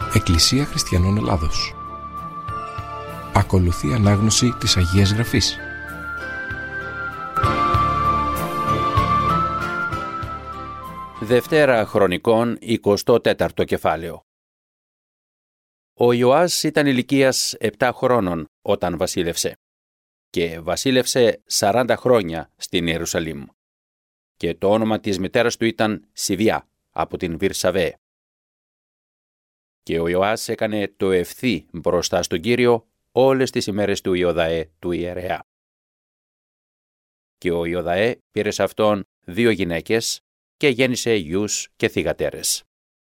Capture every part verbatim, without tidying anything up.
Εκκλησία Χριστιανών Ελλάδος. Ακολουθεί ανάγνωση της Αγίας Γραφής. Δευτέρα Χρονικών, εικοστό τέταρτο κεφάλαιο. Ο Ιωάς ήταν ηλικίας επτά χρόνων όταν βασίλευσε και βασίλευσε σαράντα χρόνια στην Ιερουσαλήμ. Και το όνομα της μητέρας του ήταν Σιβιά από την Βυρσαβέ. Και ο Ιωάς έκανε το ευθύ μπροστά στον Κύριο όλες τις ημέρες του Ιωδαέ του ιερέα. Και ο Ιωδαέ πήρε σε αυτόν δύο γυναίκες και γέννησε γιους και θυγατέρες.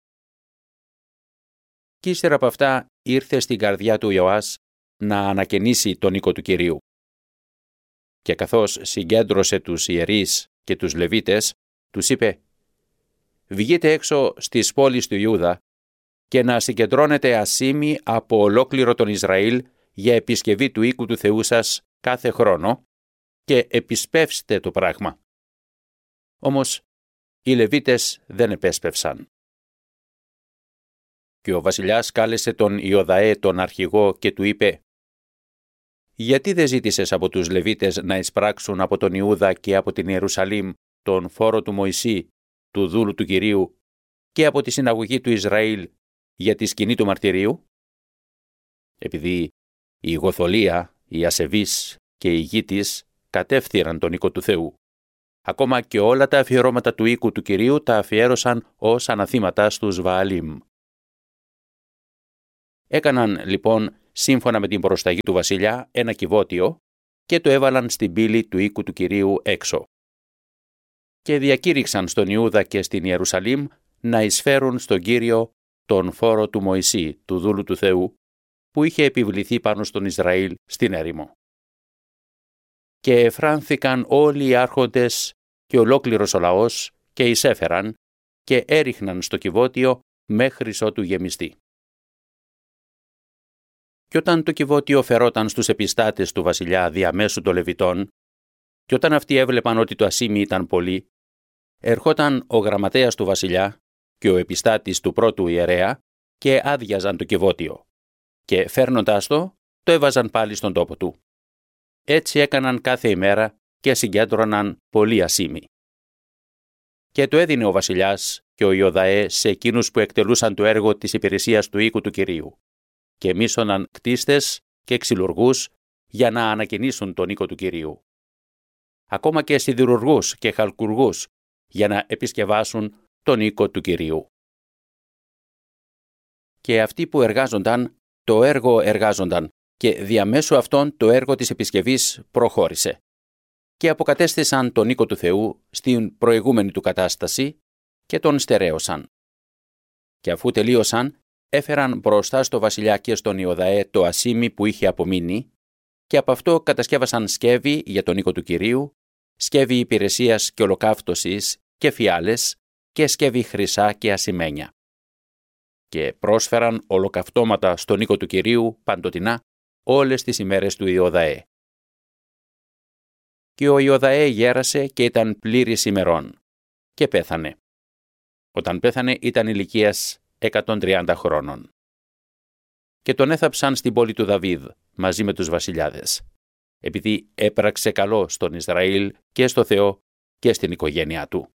Κι ύστερα από αυτά ήρθε στην καρδιά του Ιωάς να ανακαινήσει τον οίκο του Κυρίου. Και καθώς συγκέντρωσε τους ιερείς και τους Λεβίτες, τους είπε: «Βγείτε έξω στις πόλεις του Ιούδα και να συγκεντρώνετε ασήμι από ολόκληρο τον Ισραήλ για επισκευή του οίκου του Θεού σας κάθε χρόνο και επισπεύστε το πράγμα». Όμως οι Λεβίτες δεν επέσπευσαν. Και ο βασιλιάς κάλεσε τον Ιωδαέ τον αρχηγό και του είπε: «Γιατί δεν ζήτησες από τους Λεβίτες να εισπράξουν από τον Ιούδα και από την Ιερουσαλήμ τον φόρο του Μωυσή, του δούλου του Κυρίου, και από τη συναγωγή του Ισραήλ για τη σκηνή του μαρτυρίου?» Επειδή η Γοθολία, οι ασεβείς και οι γη της κατέφθυραν τον οίκο του Θεού, ακόμα και όλα τα αφιερώματα του οίκου του Κυρίου τα αφιέρωσαν ως αναθήματα στους Βααλίμ. Έκαναν λοιπόν σύμφωνα με την προσταγή του βασιλιά ένα κυβότιο και το έβαλαν στην πύλη του οίκου του Κυρίου έξω. Και διακήρυξαν στον Ιούδα και στην Ιερουσαλήμ να εισφέρουν στον Κύριο τον φόρο του Μωυσή, του δούλου του Θεού, που είχε επιβληθεί πάνω στον Ισραήλ στην έρημο. Και εφράνθηκαν όλοι οι άρχοντες και ολόκληρος ο λαός και εισέφεραν και έριχναν στο κυβότιο μέχρις ότου γεμιστεί. Και όταν το κυβότιο φερόταν στους επιστάτες του βασιλιά διαμέσου των Λεβιτών, και όταν αυτοί έβλεπαν ότι το ασήμι ήταν πολύ, ερχόταν ο γραμματέας του βασιλιά και ο επιστάτης του πρώτου ιερέα και άδειαζαν το κυβότιο, και φέρνοντάς το, το έβαζαν πάλι στον τόπο του. Έτσι έκαναν κάθε ημέρα και συγκέντρωναν πολύ ασήμι. Και το έδινε ο βασιλιάς και ο Ιωδαέ σε εκείνους που εκτελούσαν το έργο της υπηρεσίας του οίκου του Κυρίου, και μίσωναν κτίστες και ξυλουργούς για να ανακαινήσουν τον οίκο του Κυρίου. Ακόμα και σιδηρουργούς και χαλκουργούς για να επισκευάσουν τον οίκο του Κυρίου. Και αυτοί που εργάζονταν, το έργο εργάζονταν, και διαμέσου αυτών το έργο της επισκευής προχώρησε. Και αποκατέστησαν τον οίκο του Θεού στην προηγούμενη του κατάσταση και τον στερέωσαν. Και αφού τελείωσαν, έφεραν μπροστά στο βασιλιά και στον Ιωδαέ το ασήμι που είχε απομείνει, και από αυτό κατασκεύασαν σκεύη για τον οίκο του Κυρίου, σκεύη υπηρεσίας και ολοκαύτωσης και φιάλες και σκεύη χρυσά και ασημένια. Και πρόσφεραν ολοκαυτώματα στον οίκο του Κυρίου παντοτινά όλες τις ημέρες του Ιωδαέ. Και ο Ιωδαέ γέρασε και ήταν πλήρης ημερών και πέθανε. Όταν πέθανε ήταν ηλικίας εκατόν τριάντα χρόνων. Και τον έθαψαν στην πόλη του Δαβίδ μαζί με τους βασιλιάδες, επειδή έπραξε καλό στον Ισραήλ και στο Θεό και στην οικογένειά του.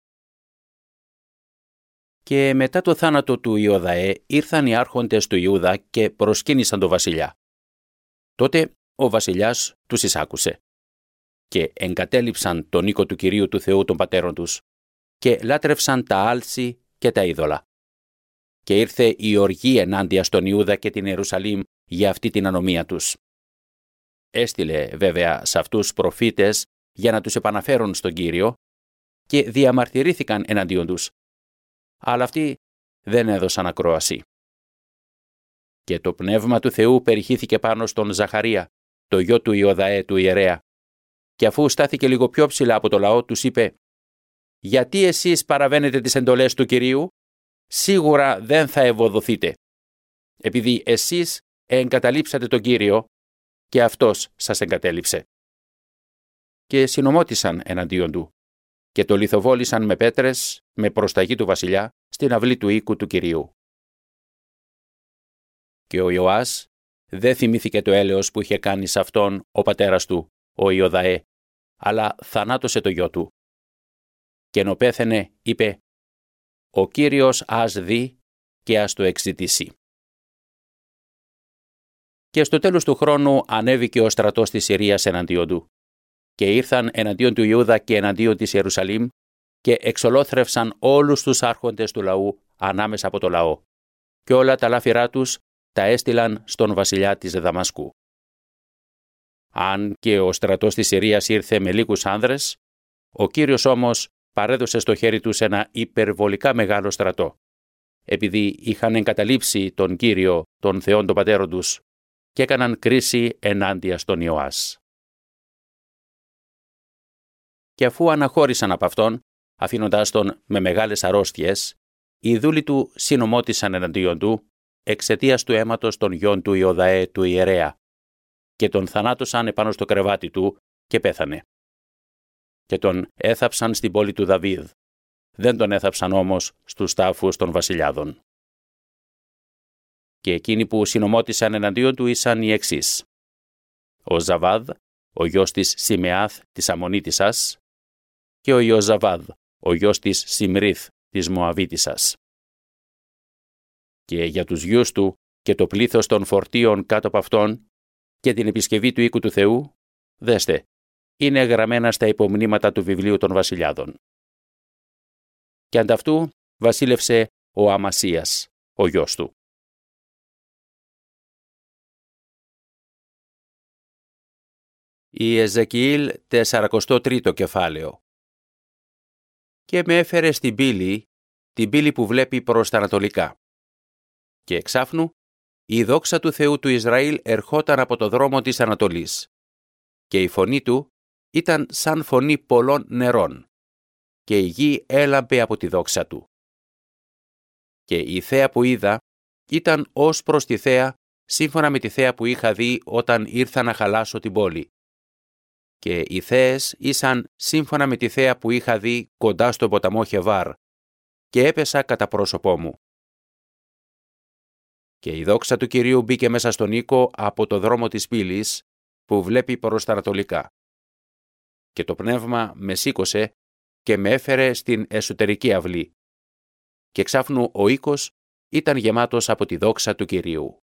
Και μετά το θάνατο του Ιωδαέ ήρθαν οι άρχοντες του Ιούδα και προσκύνησαν τον βασιλιά. Τότε ο βασιλιάς τους εισάκουσε και εγκατέλειψαν τον οίκο του Κυρίου του Θεού των πατέρων τους και λάτρευσαν τα άλση και τα είδωλα. Και ήρθε η οργή ενάντια στον Ιούδα και την Ιερουσαλήμ για αυτή την ανομία τους. Έστειλε βέβαια σε αυτούς προφήτες για να τους επαναφέρουν στον Κύριο και διαμαρτυρήθηκαν εναντίον τους. Αλλά αυτοί δεν έδωσαν ακρόαση. Και το πνεύμα του Θεού περιχύθηκε πάνω στον Ζαχαρία, το γιο του Ιωδαέ του ιερέα, και αφού στάθηκε λίγο πιο ψηλά από το λαό, τους είπε: «Γιατί εσείς παραβαίνετε τις εντολές του Κυρίου? Σίγουρα δεν θα ευωδοθείτε, επειδή εσείς εγκαταλείψατε τον Κύριο και αυτός σας εγκατέλειψε». Και συνομώτησαν εναντίον του και το λιθοβόλησαν με πέτρες με προσταγή του βασιλιά στην αυλή του οίκου του Κυρίου. Και ο Ιωάς δεν θυμήθηκε το έλεος που είχε κάνει σε αυτόν ο πατέρας του, ο Ιωδαέ, αλλά θανάτωσε το γιο του. Και ενώ πέθαινε, είπε «Ο Κύριος ας δει και ας το εξητήσει». Και στο τέλος του χρόνου ανέβηκε ο στρατός της Συρίας εναντίον του. Και ήρθαν εναντίον του Ιούδα και εναντίον της Ιερουσαλήμ και εξολόθρευσαν όλους τους άρχοντες του λαού ανάμεσα από το λαό. Και όλα τα λάφυρά τους τα έστειλαν στον βασιλιά της Δαμασκού. Αν και ο στρατός της Συρίας ήρθε με λίγους άνδρες, ο Κύριος όμως παρέδωσε στο χέρι τους ένα υπερβολικά μεγάλο στρατό, επειδή είχαν εγκαταλείψει τον Κύριο, τον Θεόν των πατέρων τους, και έκαναν κρίση ενάντια στον Ιωάς. Και αφού αναχώρησαν από αυτόν, αφήνοντάς τον με μεγάλες αρρώστιες, οι δούλοι του συνομώτησαν εναντίον του, εξαιτίας του αίματος των γιών του Ιωδαέ του ιερέα, και τον θανάτωσαν επάνω στο κρεβάτι του και πέθανε. Και τον έθαψαν στην πόλη του Δαβίδ, δεν τον έθαψαν όμως στους τάφους των βασιλιάδων. Και εκείνοι που συνομώτησαν εναντίον του ήσαν οι εξής: ο Ζαβάδ, ο γιος της Σιμεάθ της Αμμονίτισσας, και ο Ιωζαβάδ, ο γιος της Σιμρίθ της Μωαβίτισσας. Και για τους γιους του και το πλήθος των φορτίων κάτω από αυτόν και την επισκευή του οίκου του Θεού, δέστε, είναι γραμμένα στα υπομνήματα του βιβλίου των βασιλιάδων. Και ανταυτού βασίλευσε ο Αμασίας, ο γιος του. Η Εζεκιήλ σαράντα τρίτο κεφάλαιο. Και με έφερε στην πύλη, την πύλη που βλέπει προς τα ανατολικά. Και εξάφνου, η δόξα του Θεού του Ισραήλ ερχόταν από το δρόμο της Ανατολής. Και η φωνή του ήταν σαν φωνή πολλών νερών. Και η γη έλαμπε από τη δόξα του. Και η θέα που είδα ήταν ως προς τη θέα, σύμφωνα με τη θέα που είχα δει όταν ήρθα να χαλάσω την πόλη. Και οι θέες ήσαν σύμφωνα με τη θέα που είχα δει κοντά στον ποταμό Χεβάρ, και έπεσα κατά πρόσωπό μου. Και η δόξα του Κυρίου μπήκε μέσα στον οίκο από το δρόμο της πύλης, που βλέπει προς τα ανατολικά. Και το πνεύμα με σήκωσε και με έφερε στην εσωτερική αυλή. Και ξάφνου ο οίκος ήταν γεμάτος από τη δόξα του Κυρίου.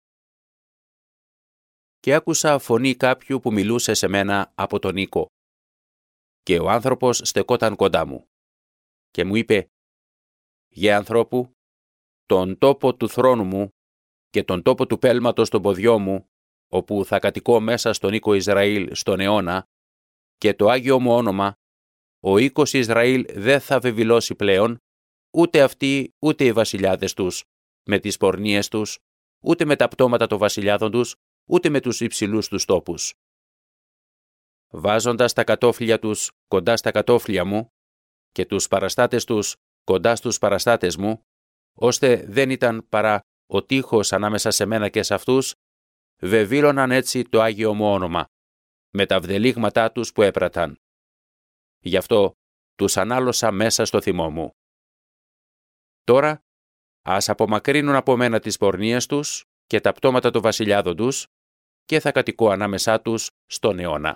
Και άκουσα φωνή κάποιου που μιλούσε σε μένα από τον οίκο. Και ο άνθρωπος στεκόταν κοντά μου. Και μου είπε: «Γε ανθρώπου, τον τόπο του θρόνου μου και τον τόπο του πέλματος των ποδιών μου, όπου θα κατοικώ μέσα στον οίκο Ισραήλ στον αιώνα, και το Άγιο μου όνομα, ο οίκος Ισραήλ δεν θα βεβηλώσει πλέον, ούτε αυτοί ούτε οι βασιλιάδες τους, με τις πορνίες τους, ούτε με τα πτώματα των βασιλιάδων τους, ούτε με τους υψηλούς τους τόπους. Βάζοντας τα κατόφλια τους κοντά στα κατόφλια μου και τους παραστάτες τους κοντά στους παραστάτες μου, ώστε δεν ήταν παρά ο τείχος ανάμεσα σε μένα και σε αυτούς, βεβήλωναν έτσι το Άγιο μου όνομα, με τα βδελίγματά τους που έπραταν. Γι' αυτό τους ανάλωσα μέσα στο θυμό μου. Τώρα, ας απομακρύνουν από μένα τις πορνίες τους και τα πτώματα των βασιλιάδων τους, και θα κατοικώ ανάμεσά τους στον αιώνα.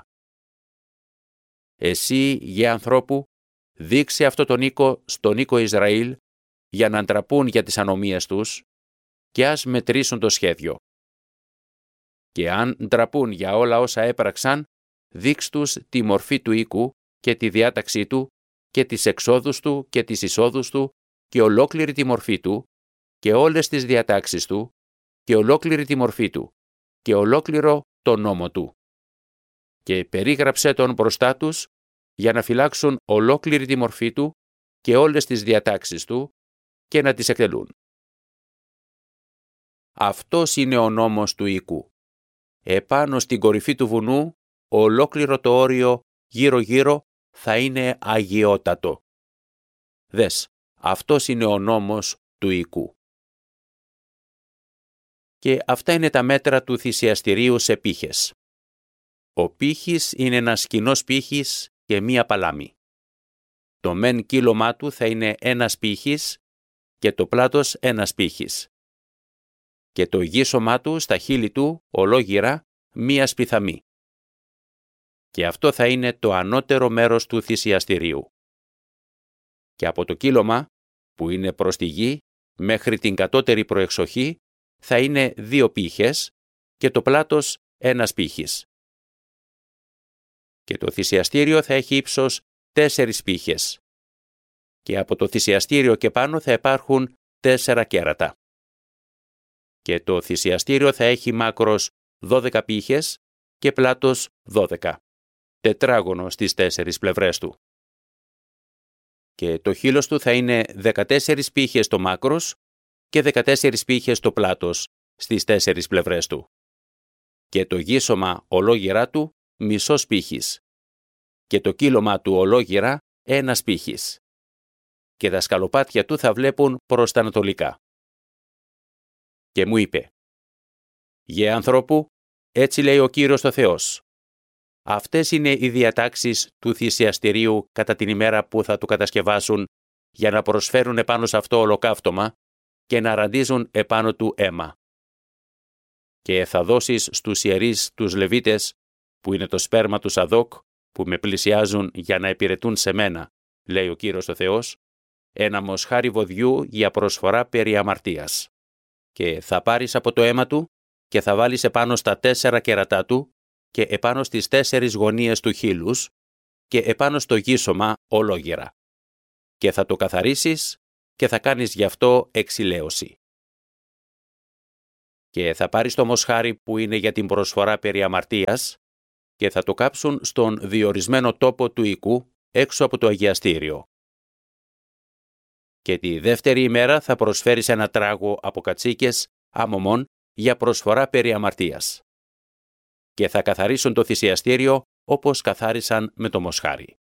Εσύ, γε ανθρώπου, δείξε αυτό τον οίκο στον οίκο Ισραήλ, για να αντραπούν για τις ανομίες τους, και ας μετρήσουν το σχέδιο. Και αν ντραπούν για όλα όσα έπραξαν, δείξ' τους τη μορφή του οίκου και τη διάταξή του και τις εξόδους του και τις εισόδους του και ολόκληρη τη μορφή του και όλες τις διατάξεις του και ολόκληρη τη μορφή του και ολόκληρο το νόμο του. Και περίγραψέ τον μπροστά τους για να φυλάξουν ολόκληρη τη μορφή του και όλες τις διατάξεις του και να τις εκτελούν. Αυτός είναι ο νόμος του οίκου. Επάνω στην κορυφή του βουνού, ολόκληρο το όριο γύρω-γύρω θα είναι αγιότατο. Δες, αυτός είναι ο νόμος του οίκου. Και αυτά είναι τα μέτρα του θυσιαστηρίου σε πύχες. Ο πύχης είναι ένας κοινός πύχης και μία παλάμη. Το μεν κύλωμά του θα είναι ένας πύχης και το πλάτος ένας πύχης. και το γύσωμά του στα χείλη του ολόγυρα μία σπιθαμή. Και αυτό θα είναι το ανώτερο μέρος του θυσιαστηρίου. Και από το κύλωμα, που είναι προς τη γη, μέχρι την κατώτερη προεξοχή, θα είναι δύο πύχες και το πλάτος ένας πύχης. Και το θυσιαστήριο θα έχει ύψος τέσσερις πύχες. Και από το θυσιαστήριο και πάνω θα υπάρχουν τέσσερα κέρατα. Και το θυσιαστήριο θα έχει μάκρος δώδεκα πύχες και πλάτος δώδεκα, τετράγωνο στις τέσσερις πλευρές του. Και το χείλος του θα είναι δεκατέσσερις πύχες το μάκρος και δεκατέσσερις πύχες το πλάτος στις τέσσερις πλευρές του. Και το γύσωμα ολόγυρά του μισός πύχης. Και το κύλωμα του ολόγυρα ένας πύχης. Και τα σκαλοπάτια του θα βλέπουν προς τα ανατολικά. Και μου είπε: «Γε ανθρώπου, έτσι λέει ο Κύριος ο Θεός. Αυτές είναι οι διατάξεις του θυσιαστηρίου κατά την ημέρα που θα του κατασκευάσουν για να προσφέρουν επάνω σε αυτό ολοκαύτωμα και να ραντίζουν επάνω του αίμα. Και θα δώσεις στους ιερείς τους Λεβίτες, που είναι το σπέρμα του Σαδόκ, που με πλησιάζουν για να υπηρετούν σε μένα, λέει ο Κύριος ο Θεός, ένα μοσχάρι βοδιού για προσφορά περί αμαρτίας. Και θα πάρεις από το αίμα του και θα βάλεις επάνω στα τέσσερα κερατά του και επάνω στις τέσσερις γωνίες του χείλους και επάνω στο γύσωμα ολόγυρα. Και θα το καθαρίσεις και θα κάνεις γι' αυτό εξηλαίωση. Και θα πάρεις το μοσχάρι που είναι για την προσφορά περί αμαρτίας και θα το κάψουν στον διορισμένο τόπο του οικού έξω από το αγιαστήριο. Και τη δεύτερη ημέρα θα προσφέρεις ένα τράγο από κατσίκες άμωμων για προσφορά περί αμαρτίας. Και θα καθαρίσουν το θυσιαστήριο όπως καθάρισαν με το μοσχάρι.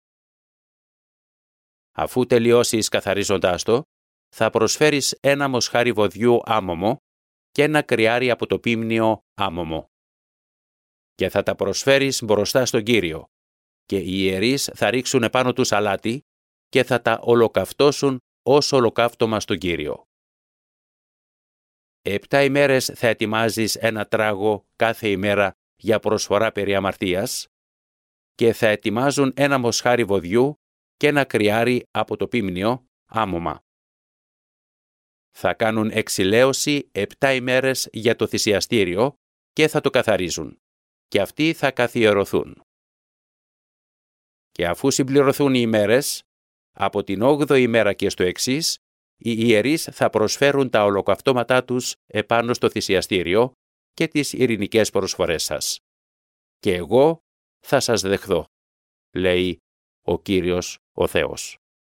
Αφού τελειώσεις καθαρίζοντάς το, θα προσφέρεις ένα μοσχάρι βοδιού άμωμο και ένα κρυάρι από το πίμνιο άμωμο. Και θα τα προσφέρεις μπροστά στον Κύριο, και οι ιερείς θα ρίξουν επάνω τους αλάτι και θα τα ολοκαυτώσουν ως ολοκαύτωμα στον Κύριο. Επτά ημέρες θα ετοιμάζεις ένα τράγο κάθε ημέρα για προσφορά περί αμαρτίας και θα ετοιμάζουν ένα μοσχάρι βοδιού και ένα κρυάρι από το πίμνιο άμωμα. Θα κάνουν εξηλαίωση επτά ημέρες για το θυσιαστήριο και θα το καθαρίζουν, και αυτοί θα καθιερωθούν. Και αφού συμπληρωθούν οι ημέρες, από την όγδοη ημέρα και στο εξής, οι ιερείς θα προσφέρουν τα ολοκαυτώματά τους επάνω στο θυσιαστήριο και τις ειρηνικές προσφορές σας. Και εγώ θα σας δεχθώ, λέει ο Κύριος ο Θεός.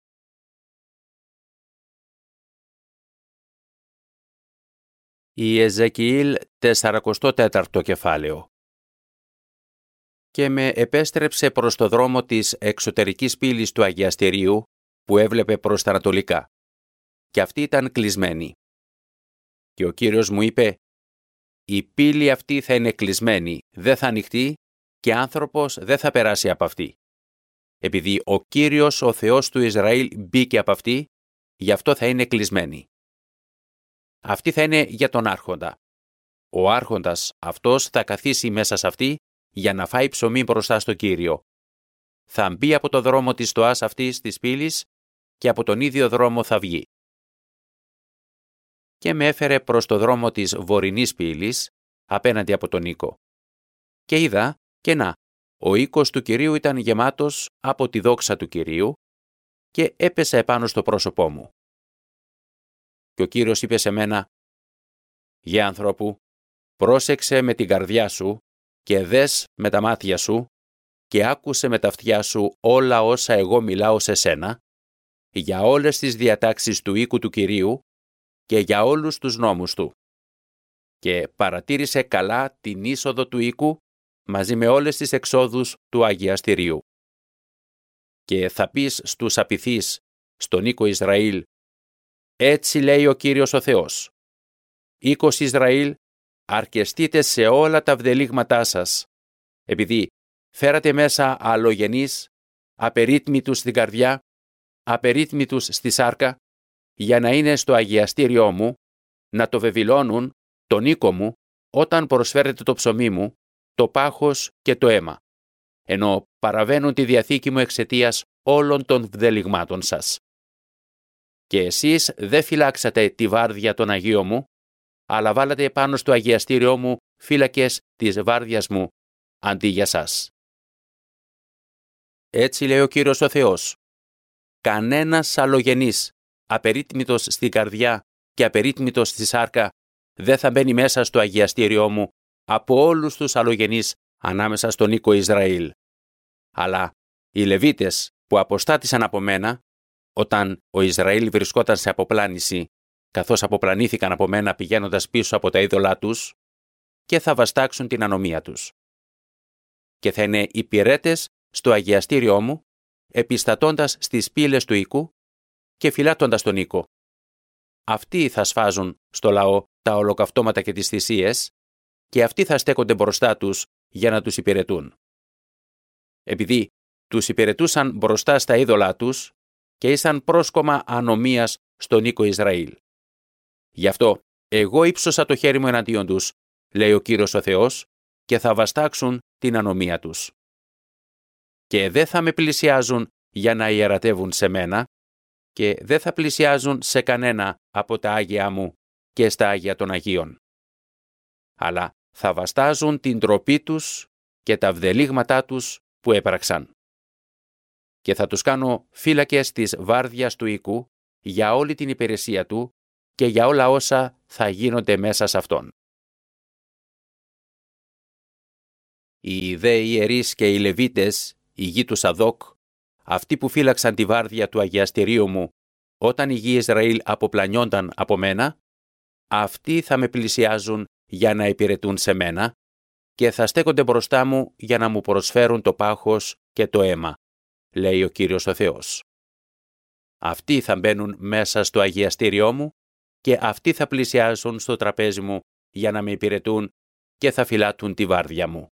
Ιεζεκιήλ σαράντα τέταρτο κεφάλαιο. Και με επέστρεψε προς το δρόμο της εξωτερικής πύλης του αγιαστηρίου που έβλεπε προς τα ανατολικά. Και αυτή ήταν κλεισμένη. Και ο Κύριος μου είπε: «Η πύλη αυτή θα είναι κλεισμένη, δεν θα ανοιχτεί και άνθρωπος δεν θα περάσει από αυτή. Επειδή ο Κύριος ο Θεός του Ισραήλ μπήκε από αυτή, γι' αυτό θα είναι κλεισμένη. Αυτή θα είναι για τον άρχοντα. Ο άρχοντας αυτός θα καθίσει μέσα σε αυτή για να φάει ψωμί μπροστά στο Κύριο. Θα μπει από το δρόμο της στοάς αυτής της πύλης και από τον ίδιο δρόμο θα βγει». Και με έφερε προς το δρόμο της βορεινής πύλης, απέναντι από τον οίκο. Και είδα, και να, ο οίκος του Κυρίου ήταν γεμάτος από τη δόξα του Κυρίου και έπεσε επάνω στο πρόσωπό μου. Και ο Κύριος είπε σε μένα: «Γε ανθρώπου, πρόσεξε με την καρδιά σου και δες με τα μάτια σου και άκουσε με τα αυτιά σου όλα όσα εγώ μιλάω σε σένα, για όλες τις διατάξεις του οίκου του Κυρίου και για όλους τους νόμους του. Και παρατήρησε καλά την είσοδο του οίκου μαζί με όλες τις εξόδους του αγιαστηρίου. Και θα πεις στους απειθείς στον οίκο Ισραήλ: έτσι λέει ο Κύριος ο Θεός. Οίκος Ισραήλ, αρκεστείτε σε όλα τα βδελίγματά σας, επειδή φέρατε μέσα αλλογενείς, απερίτμητους στην καρδιά, απερίτμητους στη σάρκα, για να είναι στο αγιαστήριό μου, να το βεβηλώνουν, τον οίκο μου όταν προσφέρετε το ψωμί μου, το πάχος και το αίμα, ενώ παραβαίνουν τη διαθήκη μου εξαιτίας όλων των βδελιγμάτων σας. Και εσείς δεν φυλάξατε τη βάρδια των Αγίων μου, αλλά βάλατε επάνω στο αγιαστήριό μου φύλακες της βάρδιας μου, αντί για σας. Έτσι λέει ο Κύριος ο Θεός. Κανένας αλλογενής, απερίτμητος στην καρδιά και απερίτμητος στη σάρκα, δεν θα μπαίνει μέσα στο αγιαστήριό μου από όλους τους αλλογενείς ανάμεσα στον οίκο Ισραήλ. Αλλά οι Λεβίτες που αποστάτησαν από μένα, όταν ο Ισραήλ βρισκόταν σε αποπλάνηση, καθώς αποπλανήθηκαν από μένα πηγαίνοντας πίσω από τα είδωλά τους, και θα βαστάξουν την ανομία τους. Και θα είναι υπηρέτες στο αγιαστήριό μου, επιστατώντας στις πύλες του οίκου και φυλάττοντας τον οίκο. Αυτοί θα σφάζουν στο λαό τα ολοκαυτώματα και τις θυσίες και αυτοί θα στέκονται μπροστά τους για να τους υπηρετούν. Επειδή τους υπηρετούσαν μπροστά στα είδωλά τους και ήσαν πρόσκομα ανομίας στον οίκο Ισραήλ. Γι' αυτό εγώ ύψωσα το χέρι μου εναντίον τους, λέει ο Κύριος ο Θεός, και θα βαστάξουν την ανομία τους. Και δεν θα με πλησιάζουν για να ιερατεύουν σε μένα και δεν θα πλησιάζουν σε κανένα από τα Άγια μου και στα Άγια των Αγίων. Αλλά θα βαστάζουν την ντροπή τους και τα βδελίγματά τους που έπραξαν. Και θα τους κάνω φύλακες της βάρδιας του οίκου για όλη την υπηρεσία του και για όλα όσα θα γίνονται μέσα σε αυτόν. Οι δε ιερείς και οι Λεβίτες, οι γη του Σαδόκ, αυτοί που φύλαξαν τη βάρδια του αγιαστηρίου μου όταν οι γη Ισραήλ αποπλανιόνταν από μένα, αυτοί θα με πλησιάζουν για να υπηρετούν σε μένα και θα στέκονται μπροστά μου για να μου προσφέρουν το πάχος και το αίμα, λέει ο Κύριος ο Θεός. Αυτοί θα μπαίνουν μέσα στο αγιαστήριό μου και αυτοί θα πλησιάζουν στο τραπέζι μου για να με υπηρετούν και θα φυλάττουν τη βάρδια μου.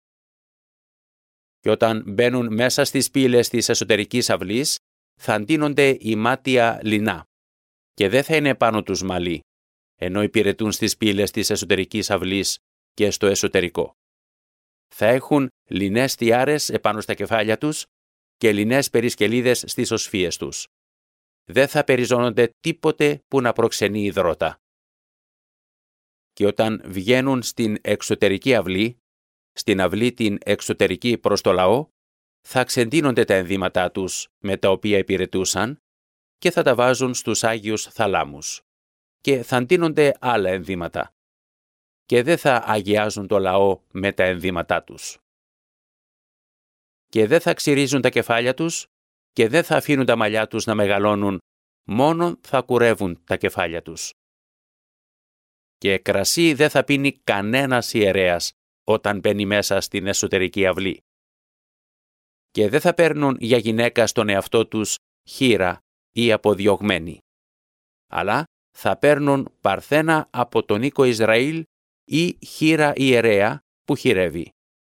Και όταν μπαίνουν μέσα στις πύλες της εσωτερικής αυλής, θα ντύνονται η μάτια λινά και δεν θα είναι πάνω τους μαλλί, ενώ υπηρετούν στις πύλες της εσωτερικής αυλής και στο εσωτερικό. Θα έχουν λινές τιάρες επάνω στα κεφάλια τους και λινές περισκελίδες στις οσφίες τους. Δεν θα περιζώνονται τίποτε που να προξενεί υδρότα. Και όταν βγαίνουν στην εξωτερική αυλή, στην αυλή την εξωτερική προς το λαό, θα ξεντύνονται τα ενδύματά τους με τα οποία υπηρετούσαν και θα τα βάζουν στους Άγιους θαλάμους και θα ντύνονται άλλα ενδύματα και δεν θα αγιάζουν το λαό με τα ενδύματά τους. Και δεν θα ξυρίζουν τα κεφάλια τους και δεν θα αφήνουν τα μαλλιά τους να μεγαλώνουν, μόνο θα κουρεύουν τα κεφάλια τους. Και κρασί δεν θα πίνει κανένας ιερέας όταν μπαίνει μέσα στην εσωτερική αυλή. Και δεν θα παίρνουν για γυναίκα στον εαυτό τους χήρα ή αποδιωγμένη, αλλά θα παίρνουν παρθένα από τον οίκο Ισραήλ ή χήρα ιερέα που χειρεύει.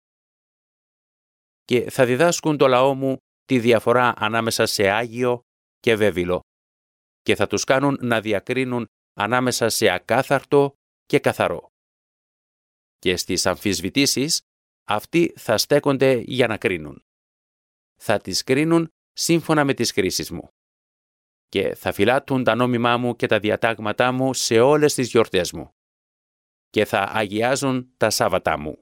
Και θα διδάσκουν το λαό μου τη διαφορά ανάμεσα σε Άγιο και βέβυλο και θα τους κάνουν να διακρίνουν ανάμεσα σε ακάθαρτο και καθαρό. Και στις αμφισβητήσεις αυτοί θα στέκονται για να κρίνουν. Θα τις κρίνουν σύμφωνα με τις κρίσεις μου. Και θα φυλάττουν τα νόμιμά μου και τα διατάγματά μου σε όλες τις γιορτές μου. Και θα αγιάζουν τα Σάββατά μου.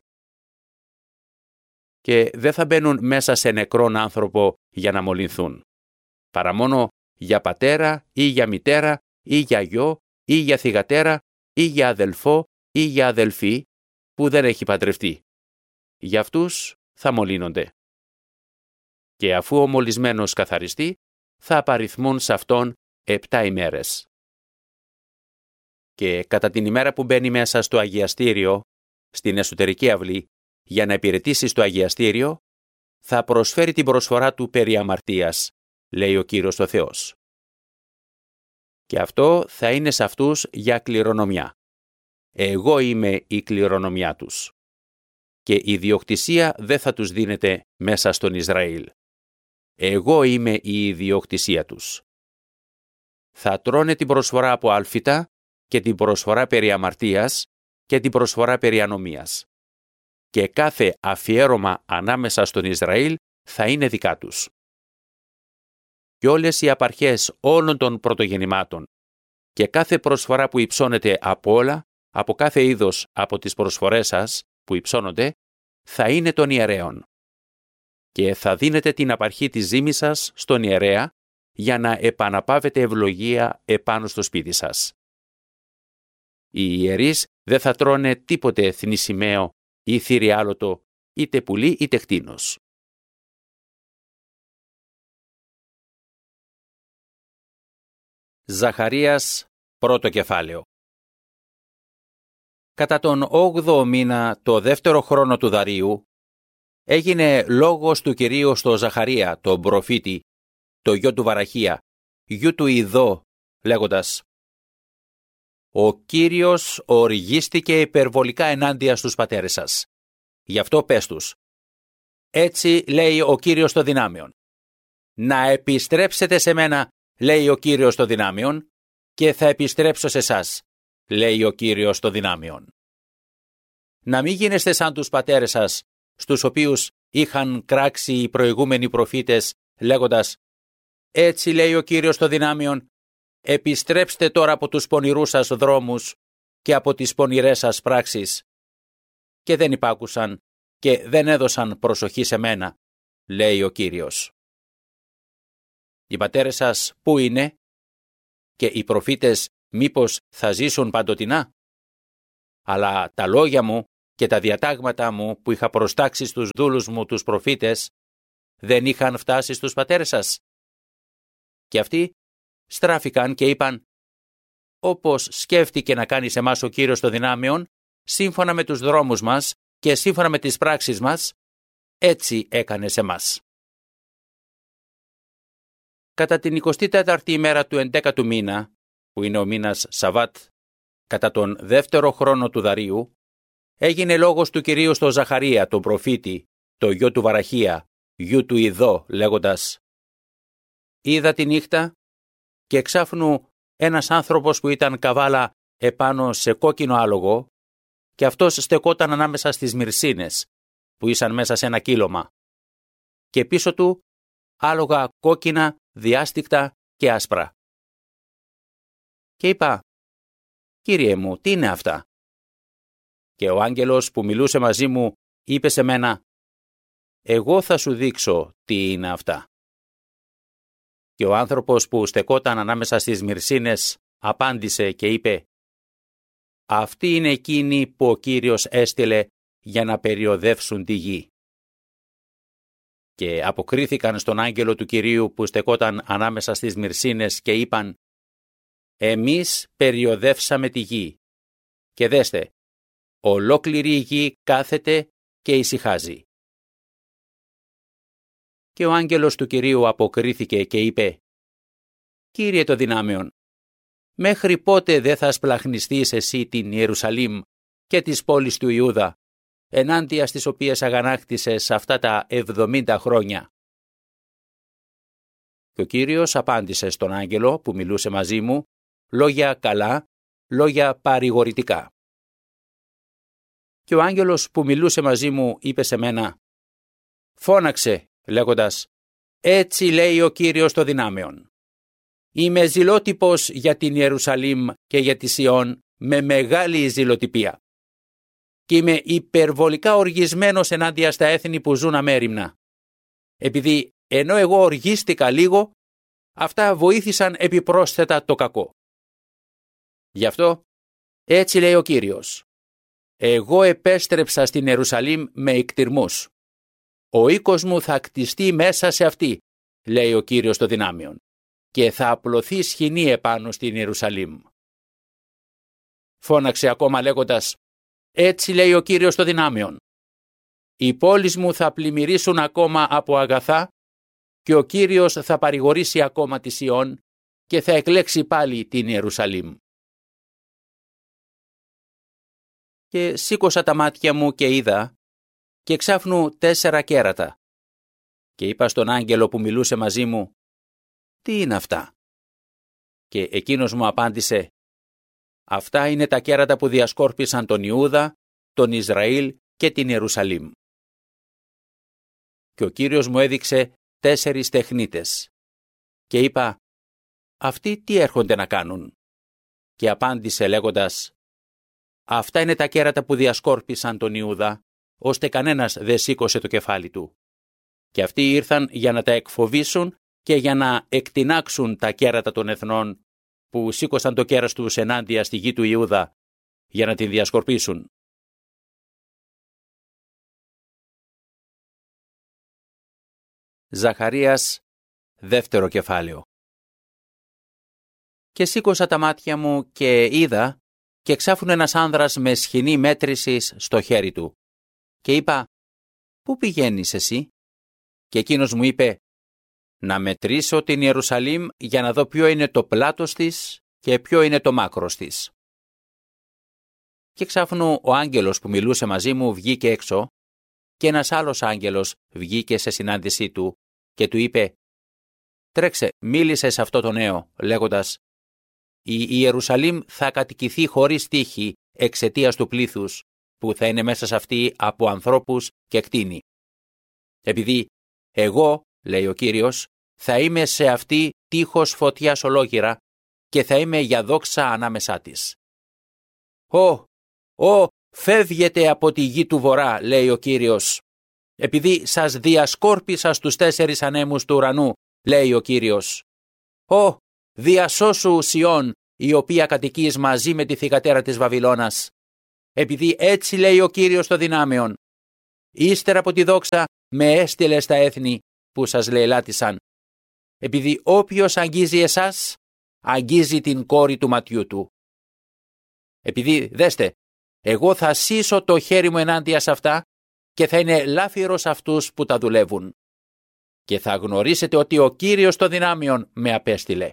Και δεν θα μπαίνουν μέσα σε νεκρόν άνθρωπο για να μολυνθούν, παρά μόνο για πατέρα ή για μητέρα ή για γιο ή για θυγατέρα ή για αδελφό ή για αδελφή που δεν έχει παντρευτεί. Για αυτούς θα μολύνονται. Και αφού ο μολυσμένος καθαριστεί, θα απαριθμούν σε αυτόν επτά ημέρες. Και κατά την ημέρα που μπαίνει μέσα στο αγιαστήριο, στην εσωτερική αυλή, για να υπηρετήσει στο αγιαστήριο, θα προσφέρει την προσφορά του περί αμαρτίας, λέει ο Κύριος ο Θεός. Και αυτό θα είναι σε αυτούς για κληρονομιά. Εγώ είμαι η κληρονομιά τους. Και η ιδιοκτησία δεν θα τους δίνεται μέσα στον Ισραήλ. Εγώ είμαι η ιδιοκτησία τους. Θα τρώνε την προσφορά από άλφητα και την προσφορά περί αμαρτίας και την προσφορά περί ανομίας. Και κάθε αφιέρωμα ανάμεσα στον Ισραήλ θα είναι δικά τους. Και όλες οι απαρχές όλων των πρωτογεννημάτων και κάθε προσφορά που υψώνεται από όλα, από κάθε είδος από τις προσφορές σας που υψώνονται, θα είναι των ιερέων. Και θα δίνετε την απαρχή της ζύμης σας στον ιερέα για να επαναπάβετε ευλογία επάνω στο σπίτι σας. Οι ιερείς δεν θα τρώνε τίποτε θνησιμαίο ή θηριάλωτο, είτε πουλί είτε κτήνος. Ζαχαρίας, πρώτο κεφάλαιο. Κατά τον όγδοο μήνα, το δεύτερο χρόνο του Δαρίου, έγινε λόγος του Κυρίου στο Ζαχαρία, τον προφήτη, το γιο του Βαραχία, γιου του Ιδώ, λέγοντας: «Ο Κύριος οργίστηκε υπερβολικά ενάντια στους πατέρες σας. Γι' αυτό πες τους: έτσι λέει ο Κύριος των δυνάμεων. Να επιστρέψετε σε μένα, λέει ο Κύριος των δυνάμεων, και θα επιστρέψω σε εσάς, λέει ο Κύριος των δυνάμεων. Να μην γίνεστε σαν τους πατέρες σας, στους οποίους είχαν κράξει οι προηγούμενοι προφήτες, λέγοντας: έτσι λέει ο Κύριος των δυνάμεων, επιστρέψτε τώρα από τους πονηρούς σας δρόμους και από τις πονηρές σας πράξεις. Και δεν υπάκουσαν και δεν έδωσαν προσοχή σε μένα, λέει ο Κύριος. Οι πατέρες σας πού είναι? Και οι προφήτες μήπως θα ζήσουν παντοτινά? Αλλά τα λόγια μου και τα διατάγματα μου που είχα προστάξει στους δούλους μου τους προφήτες δεν είχαν φτάσει στους πατέρες σας. Και αυτοί στράφηκαν και είπαν: όπως σκέφτηκε να κάνει σε εμάς ο Κύριος των δυνάμεων, σύμφωνα με τους δρόμους μας και σύμφωνα με τις πράξεις μας, έτσι έκανε σε μας. Κατά την εικοστή τέταρτη ημέρα του εντέκατου μήνα, που είναι ο μήνας Σαββάτ, κατά τον δεύτερο χρόνο του Δαρίου, έγινε λόγος του Κυρίου στο Ζαχαρία, τον προφήτη, το γιο του Βαραχία, γιου του Ιδώ, λέγοντας: είδα τη νύχτα και εξάφνου ένας άνθρωπος που ήταν καβάλα επάνω σε κόκκινο άλογο, και αυτός στεκόταν ανάμεσα στις μυρσίνες που ήσαν μέσα σε ένα κύλωμα, και πίσω του άλογα κόκκινα, διάστικτα και άσπρα. Και είπα: Κύριε μου, τι είναι αυτά? Και ο άγγελος που μιλούσε μαζί μου είπε σε μένα: εγώ θα σου δείξω τι είναι αυτά. Και ο άνθρωπος που στεκόταν ανάμεσα στις μυρσίνες απάντησε και είπε: αυτοί είναι εκείνοι που ο Κύριος έστειλε για να περιοδεύσουν τη γη. Και αποκρίθηκαν στον άγγελο του Κυρίου που στεκόταν ανάμεσα στις μυρσίνες και είπαν: εμείς περιοδεύσαμε τη γη. Και δέστε, ολόκληρη η γη κάθεται και ησυχάζει. Και ο άγγελος του Κυρίου αποκρίθηκε και είπε: Κύριε των δυνάμεων, μέχρι πότε δεν θα σπλαχνιστείς εσύ την Ιερουσαλήμ και τις πόλεις του Ιούδα, ενάντια στις οποίες αγανάκτησες αυτά τα εβδομήντα χρόνια? Και ο Κύριος απάντησε στον άγγελο που μιλούσε μαζί μου λόγια καλά, λόγια παρηγορητικά. Και ο άγγελος που μιλούσε μαζί μου είπε σε μένα: φώναξε, λέγοντας: έτσι λέει ο Κύριος των δυνάμεων. Είμαι ζηλότυπος για την Ιερουσαλήμ και για τη Σιών με μεγάλη ζηλοτυπία. Και είμαι υπερβολικά οργισμένος ενάντια στα έθνη που ζουν αμέριμνα. Επειδή ενώ εγώ οργίστηκα λίγο, αυτά βοήθησαν επιπρόσθετα το κακό. Γι' αυτό, έτσι λέει ο Κύριος: εγώ επέστρεψα στην Ιερουσαλήμ με εκτιρμούς. Ο οίκος μου θα κτιστεί μέσα σε αυτή, λέει ο Κύριος των δυνάμεων, και θα απλωθεί σχοινή επάνω στην Ιερουσαλήμ. Φώναξε ακόμα λέγοντας: έτσι λέει ο Κύριος των δυνάμεων. Οι πόλεις μου θα πλημμυρίσουν ακόμα από αγαθά και ο Κύριος θα παρηγορήσει ακόμα τη Σιών και θα εκλέξει πάλι την Ιερουσαλήμ. Και σήκωσα τα μάτια μου και είδα και ξάφνου τέσσερα κέρατα. Και είπα στον άγγελο που μιλούσε μαζί μου: τι είναι αυτά? Και εκείνος μου απάντησε: Αυτά είναι τα κέρατα που διασκόρπισαν τον Ιούδα, τον Ισραήλ και την Ιερουσαλήμ. Και ο Κύριος μου έδειξε τέσσερις τεχνίτες. Και είπα, αυτοί τι έρχονται να κάνουν? Και απάντησε λέγοντας, αυτά είναι τα κέρατα που διασκόρπισαν τον Ιούδα, ώστε κανένας δεν σήκωσε το κεφάλι του. Και αυτοί ήρθαν για να τα εκφοβήσουν και για να εκτινάξουν τα κέρατα των εθνών που σήκωσαν το κέρας τους ενάντια στη γη του Ιούδα για να την διασκορπίσουν. Ζαχαρίας, δεύτερο κεφάλαιο. Και σήκωσα τα μάτια μου και είδα και ξάφουν ένας άνδρας με σχοινή μέτρησης στο χέρι του. Και είπα, πού πηγαίνεις εσύ? Και εκείνος μου είπε, να μετρήσω την Ιερουσαλήμ για να δω ποιο είναι το πλάτος της και ποιο είναι το μάκρος της. Και ξάφνου ο άγγελος που μιλούσε μαζί μου βγήκε έξω και ένας άλλος άγγελος βγήκε σε συνάντησή του και του είπε, τρέξε, μίλησε σε αυτό το νέο, λέγοντας, η Ιερουσαλήμ θα κατοικηθεί χωρίς τύχη εξαιτίας του πλήθους που θα είναι μέσα σε αυτή από ανθρώπους και κτήνη. Επειδή εγώ, λέει ο Κύριος, θα είμαι σε αυτή τείχος φωτιάς ολόγυρα και θα είμαι για δόξα ανάμεσά της. Ω, ω, φεύγετε από τη γη του βορρά, λέει ο Κύριος, επειδή σας διασκόρπισα στους τέσσερις ανέμους του ουρανού, λέει ο Κύριος. Ω, διασώσου Σιών, η οποία κατοικείς μαζί με τη θυγατέρα της Βαβυλώνας, επειδή έτσι λέει ο Κύριος των δυνάμεων, ύστερα από τη δόξα με έστειλε στα έθνη που σας λαιλάτισαν, επειδή όποιος αγγίζει εσάς, αγγίζει την κόρη του ματιού του. Επειδή, δέστε, εγώ θα σύσω το χέρι μου ενάντια σε αυτά και θα είναι λάφυρος αυτούς που τα δουλεύουν. Και θα γνωρίσετε ότι ο Κύριος των δυνάμεων με απέστειλε.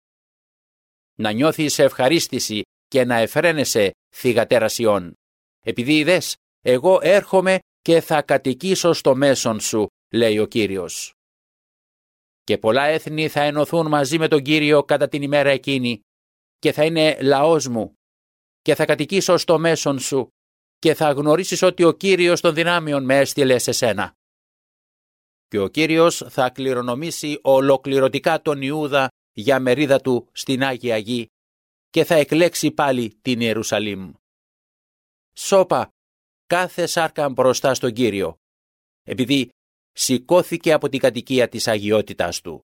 Να νιώθεις ευχαρίστηση και να εφραίνεσαι, θυγατέρα Σιών, επειδή είδες, εγώ έρχομαι και θα κατοικήσω στο μέσον σου, λέει ο Κύριος. Και πολλά έθνη θα ενωθούν μαζί με τον Κύριο κατά την ημέρα εκείνη και θα είναι λαός μου και θα κατοικήσω στο μέσον σου και θα γνωρίσεις ότι ο Κύριος των δυνάμεων με έστειλε σε σένα. Και ο Κύριος θα κληρονομήσει ολοκληρωτικά τον Ιούδα για μερίδα του στην Άγια Γη και θα εκλέξει πάλι την Ιερουσαλήμ. Σώπα κάθε σάρκα μπροστά στον Κύριο, επειδή σηκώθηκε από την κατοικία της αγιότητάς του.